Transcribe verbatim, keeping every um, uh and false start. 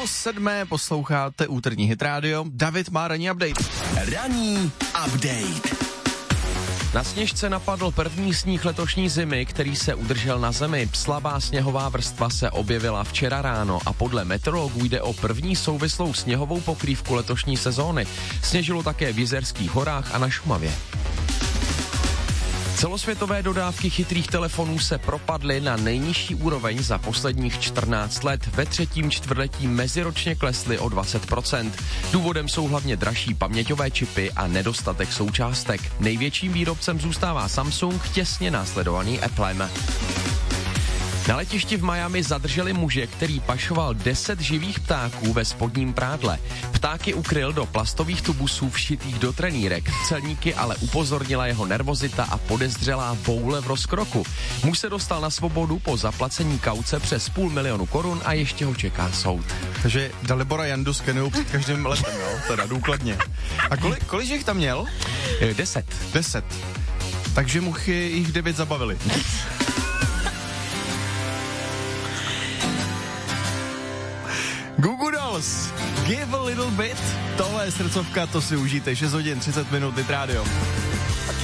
Půl sedmé posloucháte úterní Hit Radio. David má ranní update. Ranní update. Na Sněžce napadl první sníh letošní zimy, který se udržel na zemi. Slabá sněhová vrstva se objevila včera ráno a podle meteorologů jde o první souvislou sněhovou pokrývku letošní sezóny. Sněžilo také v Jizerských horách a na Šumavě. Celosvětové dodávky chytrých telefonů se propadly na nejnižší úroveň za posledních čtrnáct let. Ve třetím čtvrtletí meziročně klesly o dvacet procent. Důvodem jsou hlavně dražší paměťové čipy a nedostatek součástek. Největším výrobcem zůstává Samsung, těsně následovaný Applem. Na letišti v Miami zadrželi muže, který pašoval deset živých ptáků ve spodním prádle. Ptáky ukryl do plastových tubusů všitých do trenýrek. Celníky ale upozornila jeho nervozita a podezřelá boule v rozkroku. Muž se dostal na svobodu po zaplacení kauce přes půl milionu korun a ještě ho čeká soud. Takže Dalibora Jandu skenují před každým letem, jo? Teda důkladně. A kolik, kolik jich tam měl? Deset. Deset. Takže mu jich devět zabavili. Google Dolls, Give a Little Bit, tohle je srdcovka, to si užijte, šest hodin třicet minut, Hit Radio.